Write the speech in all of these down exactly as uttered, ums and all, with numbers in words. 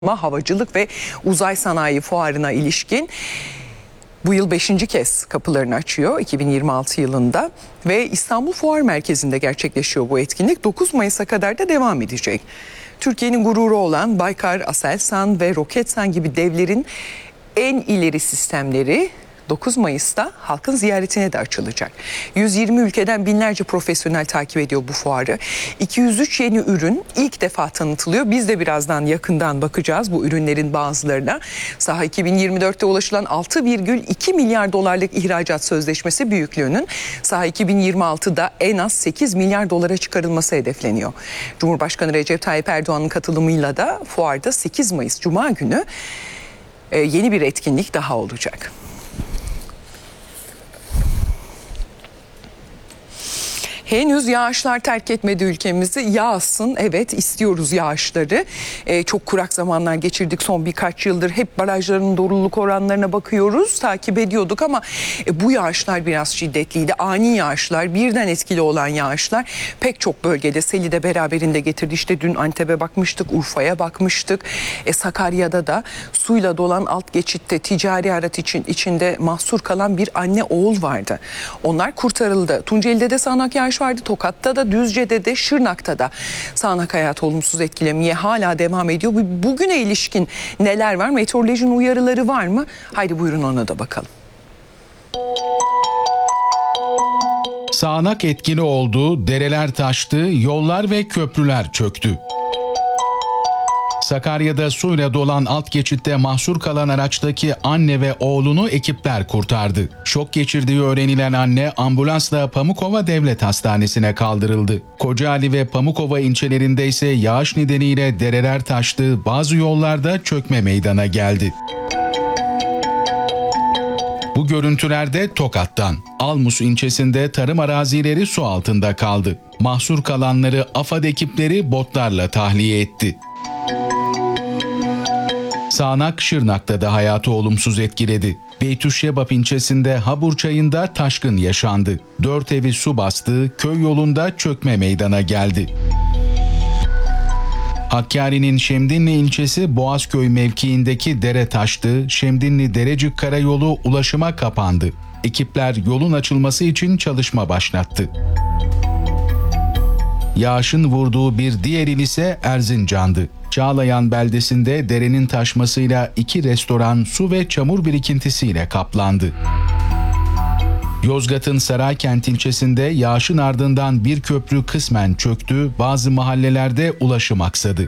Havacılık ve Uzay Sanayi Fuarı'na ilişkin bu yıl beşinci kez kapılarını açıyor iki bin yirmi altı yılında ve İstanbul Fuar Merkezi'nde gerçekleşiyor bu etkinlik. dokuz Mayıs'a kadar da devam edecek. Türkiye'nin gururu olan Baykar, Aselsan ve Roketsan gibi devlerin en ileri sistemleri dokuz Mayıs'ta halkın ziyaretine de açılacak. yüz yirmi ülkeden binlerce profesyonel takip ediyor bu fuarı. iki yüz üç yeni ürün ilk defa tanıtılıyor. Biz de birazdan yakından bakacağız bu ürünlerin bazılarına. Saha iki bin yirmi dörtte ulaşılan altı virgül iki milyar dolarlık ihracat sözleşmesi büyüklüğünün Saha iki bin yirmi altıda en az sekiz milyar dolara çıkarılması hedefleniyor. Cumhurbaşkanı Recep Tayyip Erdoğan'ın katılımıyla da fuarda sekiz Mayıs Cuma günü yeni bir etkinlik daha olacak. Henüz yağışlar terk etmedi ülkemizi. Yağsın, evet istiyoruz yağışları. Ee, çok kurak zamanlar geçirdik son birkaç yıldır. Hep barajların doluluk oranlarına bakıyoruz, takip ediyorduk ama e, bu yağışlar biraz şiddetliydi. Ani yağışlar, birden etkili olan yağışlar pek çok bölgede seli de beraberinde getirdi. İşte dün Antep'e bakmıştık, Urfa'ya bakmıştık. E, Sakarya'da da suyla dolan alt geçitte ticari araç için içinde mahsur kalan bir anne oğul vardı. Onlar kurtarıldı. Tunceli'de de sağanak yağış vardı. Tokat'ta da, Düzce'de de, Şırnak'ta da sağanak hayat olumsuz etkilemeye hala devam ediyor. Bugüne ilişkin neler var? Meteorolojinin uyarıları var mı? Haydi buyurun ona da bakalım. Sağanak etkili oldu, dereler taştı, yollar ve köprüler çöktü. Sakarya'da suyla dolan alt geçitte mahsur kalan araçtaki anne ve oğlunu ekipler kurtardı. Şok geçirdiği öğrenilen anne ambulansla Pamukova Devlet Hastanesi'ne kaldırıldı. Kocaeli ve Pamukova ilçelerinde ise yağış nedeniyle dereler taştı, bazı yollarda çökme meydana geldi. Bu görüntülerde Tokat'tan. Almus ilçesinde tarım arazileri su altında kaldı. Mahsur kalanları AFAD ekipleri botlarla tahliye etti. Sağanak Şırnak'ta da hayatı olumsuz etkiledi. Beytüşşebap ilçesinde Habur Çayı'nda taşkın yaşandı. Dört evi su bastı, köy yolunda çökme meydana geldi. Hakkari'nin Şemdinli ilçesi Boğazköy mevkiindeki dere taştı, Şemdinli Derecik Karayolu ulaşıma kapandı. Ekipler yolun açılması için çalışma başlattı. Yağışın vurduğu bir diğer il ise Erzincan'dı. Çağlayan beldesinde derenin taşmasıyla iki restoran su ve çamur birikintisiyle kaplandı. Yozgat'ın Saraykent ilçesinde yağışın ardından bir köprü kısmen çöktü, bazı mahallelerde ulaşım aksadı.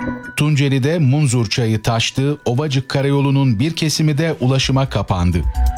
Tunceli'de Munzur Çayı taştı, Ovacık Karayolu'nun bir kesimi de ulaşıma kapandı.